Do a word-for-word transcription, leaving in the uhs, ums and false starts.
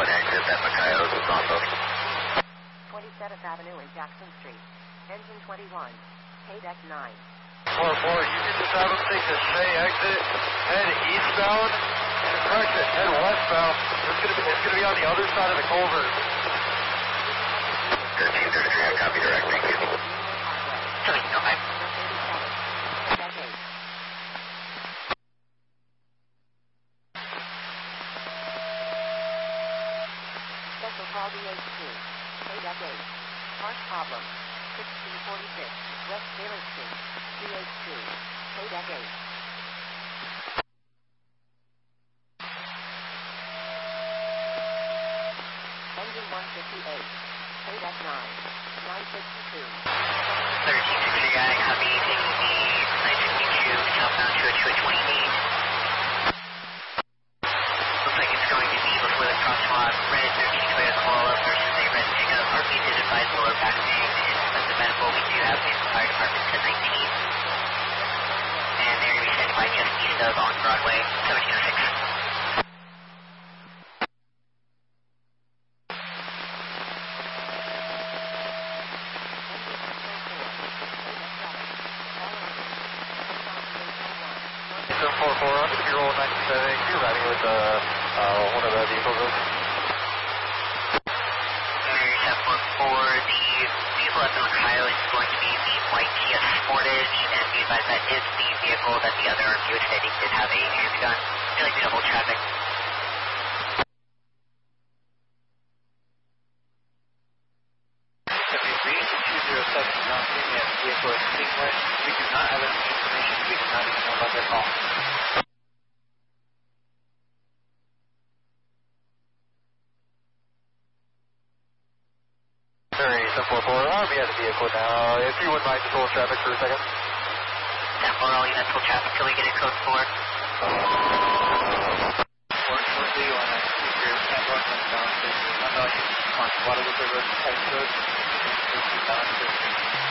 one exit at Macayo's is also. twenty-seventh Avenue and Jackson Street. Engine twenty-one. K deck nine. four four, you can just have them take the Shea exit, head eastbound, and correction, head westbound. It's going to be, it's going to be on the other side of the culvert. thirteen thirty-three, I copy direct, thank you. seventeen oh five. Special call D H two. K deck eight. Park problem. sixteen forty-six. West Taylor Street. D H two. K deck eight. Engine one fifty-eight. K deck nine. nine sixty-two. thirteen sixty, I copy, taking the nine sixty-two southbound to a two twenty-eight. Looks like it's going to be before the crosswalk, red thirteen Toyota Corolla versus a red pickup. R P is advised lower back pain and expensive medical. We do have in fire department ten nineteen. And they're going to be standing by just east of on Broadway, seventeen oh six. four four, I'm going to be rolling ninety-seven. You're riding with uh, uh, one of the vehicles. seven four four, the vehicle at the Ohio is going to be the white Kia Sportage, and be advised that is the vehicle that the other R P O stating did have a handgun. I'd like to double traffic. If you reach two zero seven, you're not seeing that vehicle is extinguished. We do not have any information. We do not even know about their call. seven four four, I'll be at the vehicle now. If you wouldn't mind just hold traffic for a second. seven four, all units hold traffic till we get a code four. Unfortunately, you want to keep your network on down. I know you want to water with the road type road.